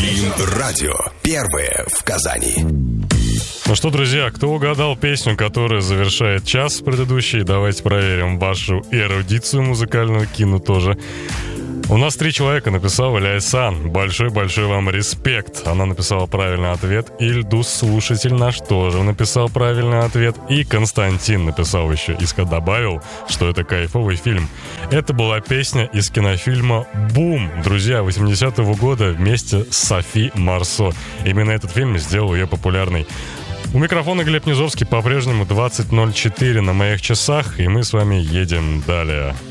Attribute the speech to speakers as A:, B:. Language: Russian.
A: Эльдин-радио. Первое в Казани.
B: Ну что, друзья, кто угадал песню, которая завершает час предыдущий? Давайте проверим вашу эрудицию музыкальную, Кину тоже. У нас 3 человека написал Ляйсан. Большой-большой вам респект. Она написала правильный ответ. Ильдус, слушатель наш, тоже написал правильный ответ. И Константин написал еще. И добавил, что это кайфовый фильм. Это была песня из кинофильма «Бум». Друзья, 80-го года вместе с Софи Марсо. Именно этот фильм сделал ее популярной. У микрофона Глеб Низовский, по-прежнему 20:04 на моих часах. И мы с вами едем далее.